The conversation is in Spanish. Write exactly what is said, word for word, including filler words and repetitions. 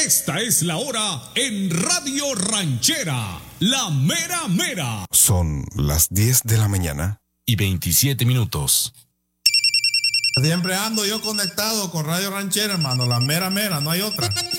Esta es la hora en Radio Ranchera, la mera mera. Son las diez de la mañana y veintisiete minutos. Siempre ando yo conectado con Radio Ranchera, hermano, la mera mera, no hay otra.